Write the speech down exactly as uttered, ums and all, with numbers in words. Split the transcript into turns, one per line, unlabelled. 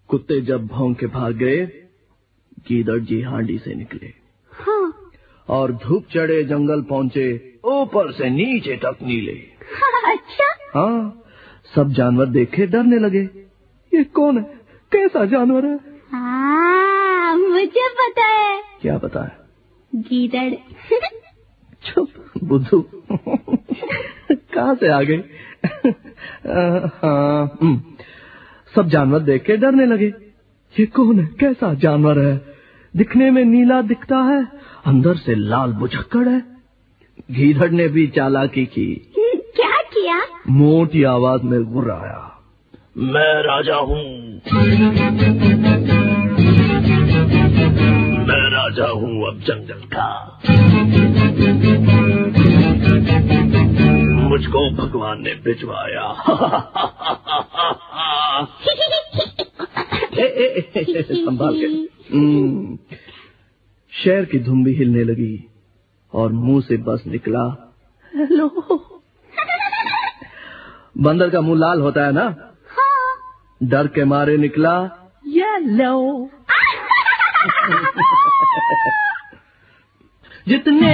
कुत्ते जब भौंक के भाग गए, गीदड़ जी हांडी से निकले।
हाँ।
और धूप चढ़े जंगल पहुंचे, ऊपर से नीचे तक नीले।
अच्छा?
हाँ, सब जानवर देखे डरने लगे। ये कौन है, कैसा जानवर है?
हाँ, मुझे पता है।
क्या पता है?
गीदड़।
चुप बुद्धू। कहाँ से आ गई? हाँ, सब जानवर देख के डरने लगे। ये कौन है, कैसा जानवर है? दिखने में नीला दिखता है, अंदर से लाल बुझक्कड़ है। गीदड़ ने भी चालाकी की।
क्या किया?
मोटी आवाज में गुर्राया, मैं राजा हूँ, मैं राजा हूँ अब जंगल का। मुझको भगवान ने भिजवाया। ए, ए, ए, संभाल के। शेर की धुन भी हिलने लगी और मुंह से बस निकला, हेलो। बंदर का मुंह लाल होता है ना?
हाँ।
डर के मारे निकला, येलो। जितने